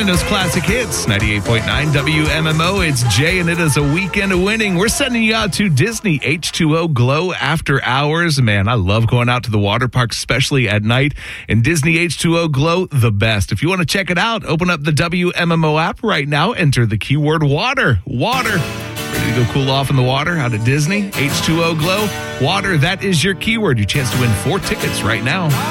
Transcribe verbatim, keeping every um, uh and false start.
playing those classic hits. ninety-eight point nine W M M O. It's Jay, and it is a weekend of winning. We're sending you out to Disney H two O Glow After Hours. Man, I love going out to the water park, especially at night. And Disney H two O Glow, the best. If you want to check it out, open up the W M M O app right now. Enter the keyword water. Water. Ready to go cool off in the water out at Disney? H two O Glow. Water, that is your keyword. Your chance to win four tickets right now.